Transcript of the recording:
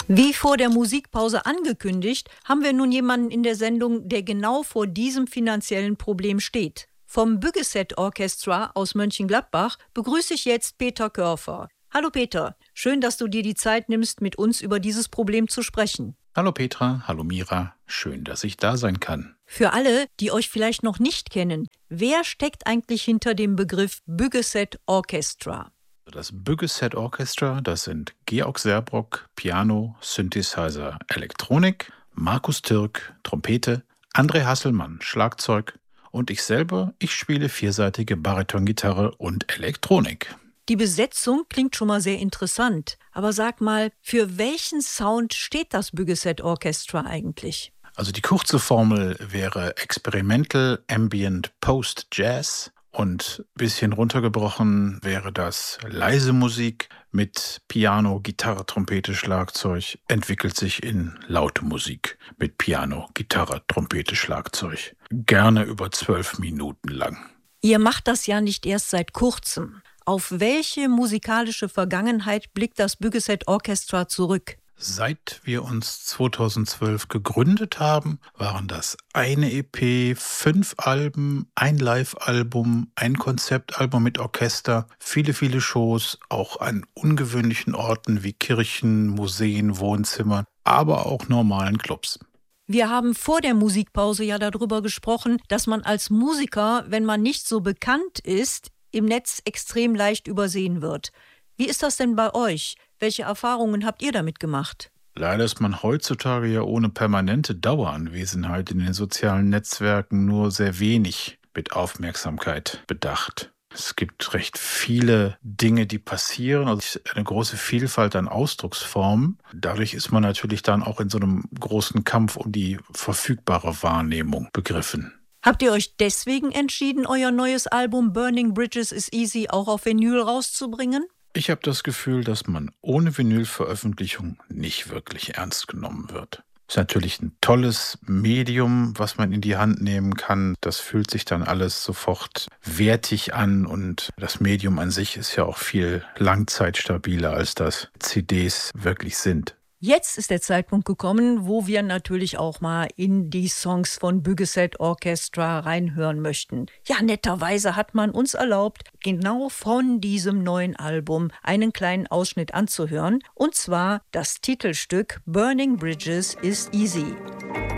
Wie vor der Musikpause angekündigt, haben wir nun jemanden in der Sendung, der genau vor diesem finanziellen Problem steht. Vom Büggeset Orchestra aus Mönchengladbach begrüße ich jetzt Peter Körfer. Hallo Peter, schön, dass du dir die Zeit nimmst, mit uns über dieses Problem zu sprechen. Hallo Petra, hallo Mira, schön, dass ich da sein kann. Für alle, die euch vielleicht noch nicht kennen, wer steckt eigentlich hinter dem Begriff Büggeset Orchestra? Das Büggeset Orchestra, das sind Georg Serbrock, Piano, Synthesizer, Elektronik, Markus Türk, Trompete, André Hasselmann, Schlagzeug und ich selber, ich spiele vierseitige Baritongitarre und Elektronik. Die Besetzung klingt schon mal sehr interessant, aber sag mal, für welchen Sound steht das Büggeset Orchestra eigentlich? Also die kurze Formel wäre Experimental Ambient Post Jazz. Und ein bisschen runtergebrochen wäre das leise Musik mit Piano, Gitarre, Trompete, Schlagzeug, entwickelt sich in laute Musik mit Piano, Gitarre, Trompete, Schlagzeug. Gerne über 12 Minuten lang. Ihr macht das ja nicht erst seit kurzem. Auf welche musikalische Vergangenheit blickt das Büggeset Orchestra zurück? Seit wir uns 2012 gegründet haben, waren das eine EP, 5 Alben, ein Live-Album, ein Konzeptalbum mit Orchester, viele, viele Shows, auch an ungewöhnlichen Orten wie Kirchen, Museen, Wohnzimmern, aber auch normalen Clubs. Wir haben vor der Musikpause ja darüber gesprochen, dass man als Musiker, wenn man nicht so bekannt ist, im Netz extrem leicht übersehen wird. Wie ist das denn bei euch? Welche Erfahrungen habt ihr damit gemacht? Leider ist man heutzutage ja ohne permanente Daueranwesenheit in den sozialen Netzwerken nur sehr wenig mit Aufmerksamkeit bedacht. Es gibt recht viele Dinge, die passieren, also eine große Vielfalt an Ausdrucksformen. Dadurch ist man natürlich dann auch in so einem großen Kampf um die verfügbare Wahrnehmung begriffen. Habt ihr euch deswegen entschieden, euer neues Album Burning Bridges is Easy auch auf Vinyl rauszubringen? Ich habe das Gefühl, dass man ohne Vinylveröffentlichung nicht wirklich ernst genommen wird. Es ist natürlich ein tolles Medium, was man in die Hand nehmen kann. Das fühlt sich dann alles sofort wertig an und das Medium an sich ist ja auch viel langzeitstabiler, als das CDs wirklich sind. Jetzt ist der Zeitpunkt gekommen, wo wir natürlich auch mal in die Songs von Büggeset Orchestra reinhören möchten. Ja, netterweise hat man uns erlaubt, genau von diesem neuen Album einen kleinen Ausschnitt anzuhören. Und zwar das Titelstück Burning Bridges is Easy.